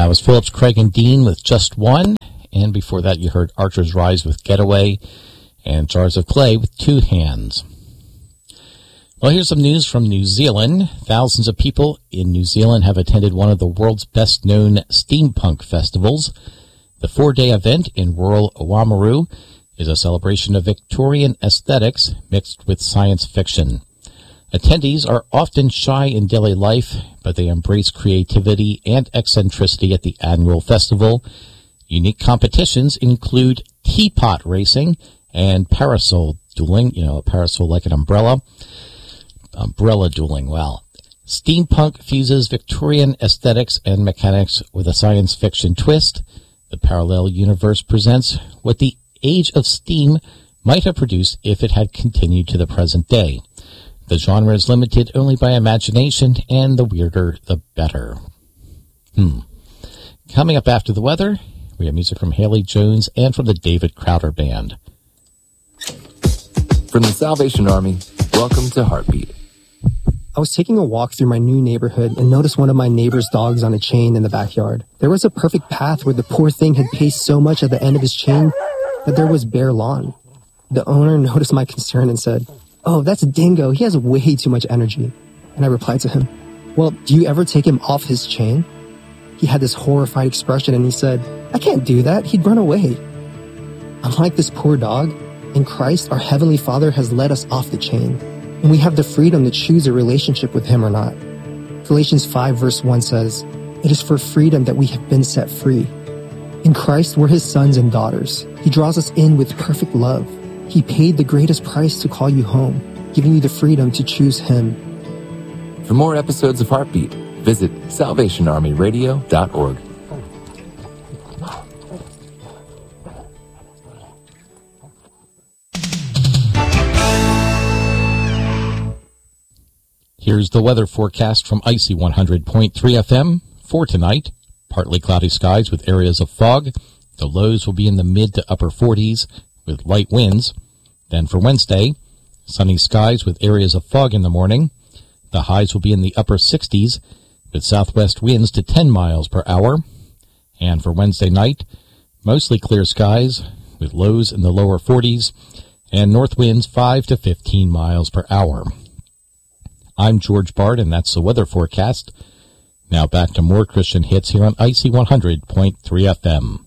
That was Phillips, Craig, and Dean with Just One. And before that, you heard Archer's Rise with Getaway and Jars of Clay with Two Hands. Well, here's some news from New Zealand. Thousands of people in New Zealand have attended one of the world's best-known steampunk festivals. The 4-day event in rural Oamaru is a celebration of Victorian aesthetics mixed with science fiction. Attendees are often shy in daily life, but they embrace creativity and eccentricity at the annual festival. Unique competitions include teapot racing and parasol dueling, a parasol like an umbrella. Umbrella dueling, wow. Steampunk fuses Victorian aesthetics and mechanics with a science fiction twist. The parallel universe presents what the age of steam might have produced if it had continued to the present day. The genre is limited only by imagination, and the weirder, the better. Coming up after the weather, we have music from Haley Jones and from the David Crowder Band. From the Salvation Army, welcome to Heartbeat. I was taking a walk through my new neighborhood and noticed one of my neighbor's dogs on a chain in the backyard. There was a perfect path where the poor thing had paced so much at the end of his chain that there was bare lawn. The owner noticed my concern and said, "Oh, that's Dingo. He has way too much energy." And I replied to him, "Well, do you ever take him off his chain?" He had this horrified expression and he said, "I can't do that. He'd run away." Unlike this poor dog, in Christ, our Heavenly Father has led us off the chain, and we have the freedom to choose a relationship with Him or not. Galatians 5 verse 1 says, "It is for freedom that we have been set free." In Christ, we're His sons and daughters. He draws us in with perfect love. He paid the greatest price to call you home, giving you the freedom to choose Him. For more episodes of Heartbeat, visit salvationarmyradio.org. Here's the weather forecast from Icy 100.3 FM for tonight. Partly cloudy skies with areas of fog. The lows will be in the mid to upper 40s with light winds. Then for Wednesday, sunny skies with areas of fog in the morning. The highs will be in the upper 60s with southwest winds to 10 miles per hour. And for Wednesday night, mostly clear skies with lows in the lower 40s and north winds 5 to 15 miles per hour. I'm George Bard, and that's the weather forecast. Now back to more Christian hits here on Icy 100.3 FM.